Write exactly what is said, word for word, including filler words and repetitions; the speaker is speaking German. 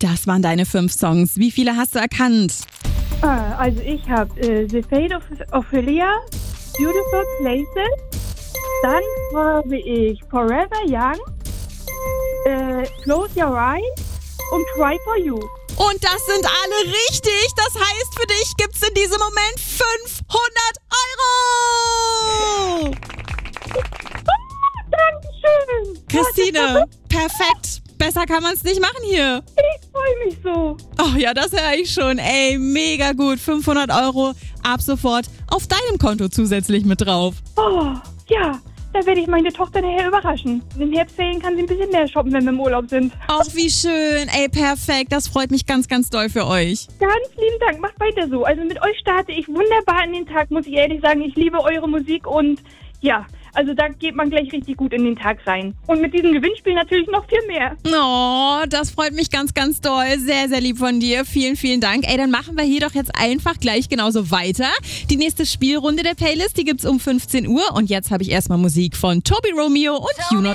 Das waren deine fünf Songs. Wie viele hast du erkannt? Ah, also ich habe äh, The Fate of Ophelia, Beautiful Places, dann habe ich Forever Young, äh, Close Your Eyes und Try For You. Und das sind alle richtig. Das heißt, für dich gibt es in diesem Moment fünfhundert Euro. Oh, Dankeschön. Christine, perfekt. Besser kann man es nicht machen hier. Ich freue mich so. Oh ja, das höre ich schon. Ey, mega gut. fünfhundert Euro ab sofort auf deinem Konto zusätzlich mit drauf. Oh, ja. Da werde ich meine Tochter nachher überraschen. In den Herbstferien kann sie ein bisschen mehr shoppen, wenn wir im Urlaub sind. Ach, wie schön. Ey, perfekt. Das freut mich ganz, ganz doll für euch. Ganz lieben Dank. Macht weiter so. Also mit euch starte ich wunderbar in den Tag, muss ich ehrlich sagen. Ich liebe eure Musik und ja, also da geht man gleich richtig gut in den Tag rein. Und mit diesem Gewinnspiel natürlich noch viel mehr. Oh, das freut mich ganz, ganz doll. Sehr, sehr lieb von dir. Vielen, vielen Dank. Ey, dann machen wir hier doch jetzt einfach gleich genauso weiter. Die nächste Spielrunde der Playlist, die gibt's um fünfzehn Uhr. Und jetzt habe ich erstmal Musik von Toby Romeo und Juno.